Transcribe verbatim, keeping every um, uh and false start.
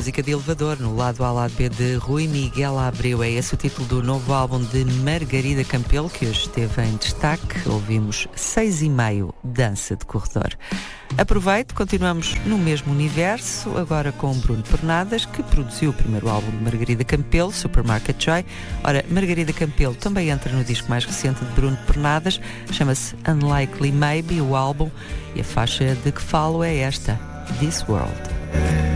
música de elevador no lado A, lado B de Rui Miguel Abreu. É esse o título do novo álbum de Margarida Campelo, que hoje esteve em destaque. Ouvimos seis e meio, Dança de Corredor. Aproveito, continuamos no mesmo universo, agora com Bruno Pernadas, que produziu o primeiro álbum de Margarida Campelo, Supermarket Joy. Ora, Margarida Campelo também entra no disco mais recente de Bruno Pernadas, chama-se Unlikely Maybe, o álbum, e a faixa de que falo é esta, This World.